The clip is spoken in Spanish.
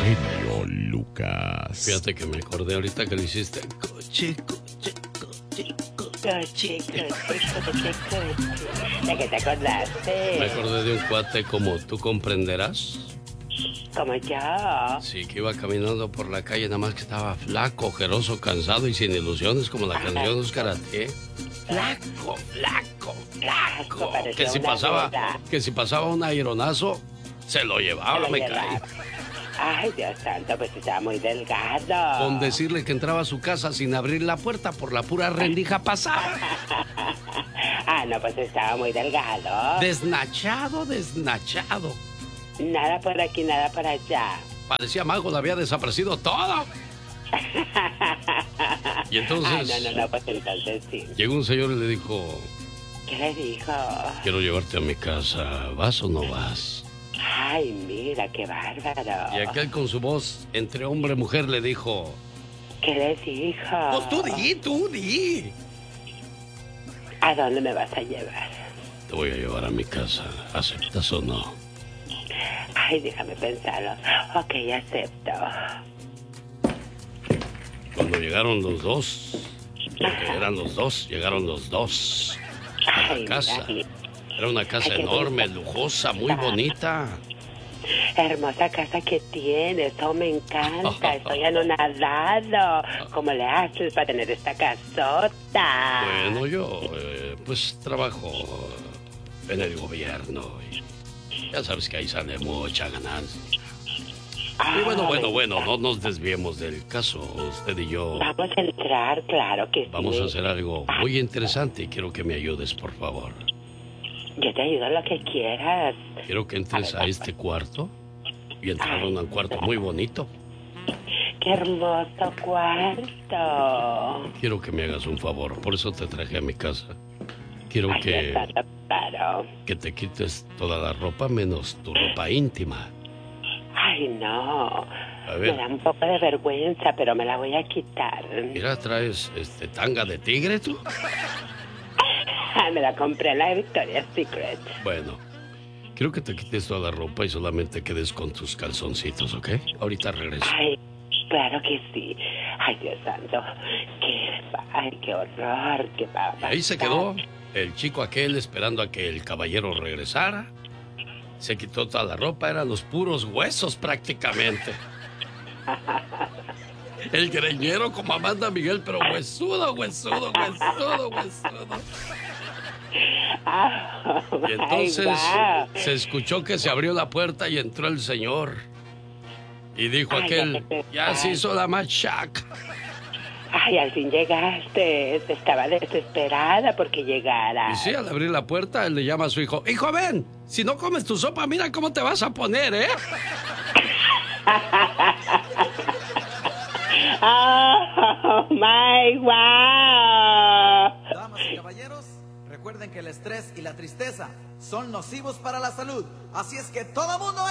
genio Lucas. Fíjate que me acordé ahorita que le hiciste coche, coche, coche, coche. ¿De qué te acordaste? Me acordé de un cuate como tú comprenderás. Como yo. Sí, que iba caminando por la calle, nada más que estaba flaco, ojeroso, cansado y sin ilusiones, como la canción de Oscar Ate. Flaco, flaco, flaco. Parecía una rueda. Que si pasaba un aironazo, se lo llevaba, me caí. Ay, Dios santo, pues estaba muy delgado. Con decirle que entraba a su casa sin abrir la puerta, por la pura rendija pasaba. Ah, no, pues estaba muy delgado. Desnachado, desnachado. Nada por aquí, nada por allá. Parecía mago, le había desaparecido todo. Y entonces... Ay, no, pues entonces sí. Llegó un señor y le dijo... ¿Qué le dijo? Quiero llevarte a mi casa, ¿vas o no vas? Ay, mira, qué bárbaro. Y aquel con su voz entre hombre y mujer le dijo... ¿Qué le dijo? Pues tú di. ¿A dónde me vas a llevar? Te voy a llevar a mi casa, ¿aceptas o no? Ay, déjame pensarlo. Ok, acepto. Cuando llegaron los dos, porque eran los dos, llegaron los dos a la casa. Mira, Era una casa ay, qué enorme, bonita. lujosa, muy bonita. Hermosa casa que tienes, oh, me encanta, estoy anonadado. ¿Cómo le haces para tener esta casota? Bueno, yo pues trabajo en el gobierno y ya sabes que ahí sale mucha ganancia. Y bueno, no nos desviemos del caso, usted y yo. Vamos a entrar, claro que sí. Vamos a hacer algo muy interesante y quiero que me ayudes, por favor. Yo te ayudo en lo que quieras. Quiero que entres a este cuarto y entraron a un cuarto muy bonito. ¡Qué hermoso cuarto! Quiero que me hagas un favor, por eso te traje a mi casa. Quiero Ay, que, Dios santo, claro. que te quites toda la ropa menos tu ropa íntima. Ay, no. A ver. Me da un poco de vergüenza, pero me la voy a quitar. Mira, traes tanga de tigre tú. Me la compré en la Victoria's Secret. Bueno, quiero que te quites toda la ropa y solamente quedes con tus calzoncitos, ¿ok? Ahorita regreso. Ay, claro que sí. Ay, Dios santo. Qué horror, qué va a Y ahí se quedó el chico aquel esperando a que el caballero regresara. Se quitó toda la ropa, eran los puros huesos prácticamente. El greñero como Amanda Miguel, pero huesudo. Y entonces se escuchó que se abrió la puerta y entró el señor. Y dijo aquel, ya se hizo la machaca. Ay, al fin llegaste. Estaba desesperada porque llegara. Y sí, al abrir la puerta, él le llama a su hijo. Hijo, ven, si no comes tu sopa, mira cómo te vas a poner, ¿eh? Oh, my wow. Damas y caballeros, recuerden que el estrés y la tristeza son nocivos para la salud. Así es que todo mundo